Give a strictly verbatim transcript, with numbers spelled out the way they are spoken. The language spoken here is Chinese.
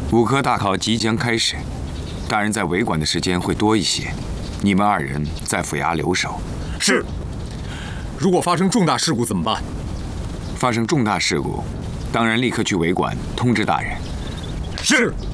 五科大考即将开始，大人在维管的时间会多一些，你们二人在府衙留守。 是。如果发生重大事故怎么办？ 发生重大事故，当然立刻去维管通知大人。 是。